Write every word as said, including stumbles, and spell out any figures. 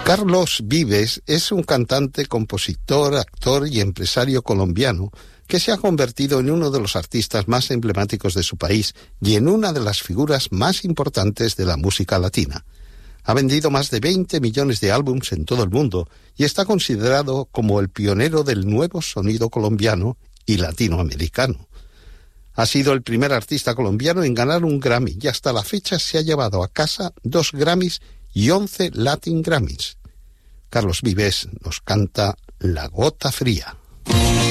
Carlos Vives es un cantante, compositor, actor y empresario colombiano que se ha convertido en uno de los artistas más emblemáticos de su país y en una de las figuras más importantes de la música latina. Ha vendido más de veinte millones de álbumes en todo el mundo y está considerado como el pionero del nuevo sonido colombiano y latinoamericano. Ha sido el primer artista colombiano en ganar un Grammy y hasta la fecha se ha llevado a casa dos Grammys y once Latin Grammys. Carlos Vives nos canta La Gota Fría.